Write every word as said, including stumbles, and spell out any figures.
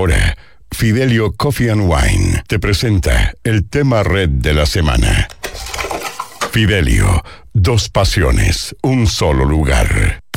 ahora, Fidelio Coffee and Wine te presenta el tema red de la semana. Fidelio, dos pasiones, un solo lugar.